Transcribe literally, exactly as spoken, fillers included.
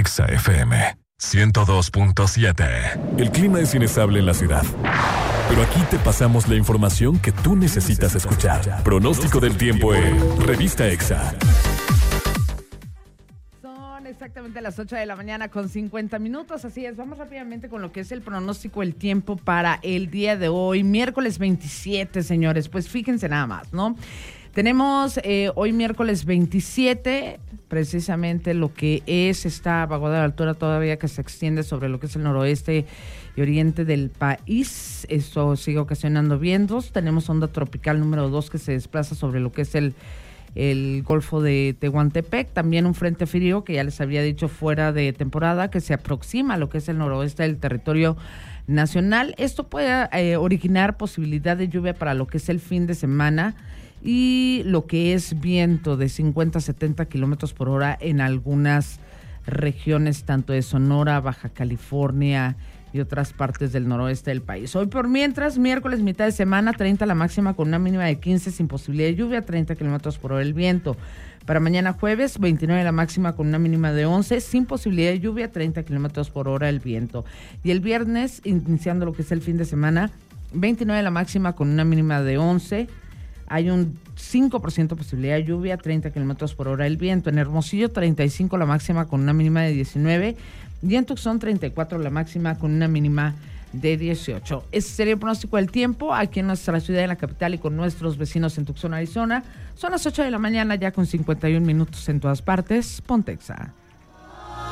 Exa F M ciento dos punto siete. El clima es inestable en la ciudad, pero aquí te pasamos la información que tú necesitas escuchar. Pronóstico del tiempo en Revista Exa. Son exactamente las ocho de la mañana con cincuenta minutos, así es. Vamos rápidamente con lo que es el pronóstico del tiempo para el día de hoy, miércoles veintisiete, señores. Pues fíjense nada más, ¿no? Tenemos eh, hoy miércoles veintisiete, precisamente lo que es esta vaguada de altura todavía que se extiende sobre lo que es el noroeste y oriente del país. Esto sigue ocasionando vientos. Tenemos onda tropical número dos que se desplaza sobre lo que es el, el Golfo de Tehuantepec. También un frente frío que ya les había dicho fuera de temporada que se aproxima a lo que es el noroeste del territorio nacional. Esto puede eh, originar posibilidad de lluvia para lo que es el fin de semana y lo que es viento de cincuenta a setenta kilómetros por hora en algunas regiones, tanto de Sonora, Baja California y otras partes del noroeste del país. Hoy por mientras, miércoles, mitad de semana, treinta la máxima con una mínima de quince sin posibilidad de lluvia, treinta kilómetros por hora el viento. Para mañana jueves, veintinueve la máxima con una mínima de once, sin posibilidad de lluvia, treinta kilómetros por hora el viento. Y el viernes, iniciando lo que es el fin de semana, veintinueve la máxima con una mínima de once, hay un cinco por ciento posibilidad de lluvia, treinta kilómetros por hora el viento. En Hermosillo, treinta y cinco la máxima con una mínima de diecinueve. Y en Tucson, treinta y cuatro la máxima con una mínima de dieciocho. Ese sería el pronóstico del tiempo aquí en nuestra ciudad, en la capital y con nuestros vecinos en Tucson, Arizona. Son las ocho de la mañana ya con cincuenta y un minutos en todas partes. Ponte Exa.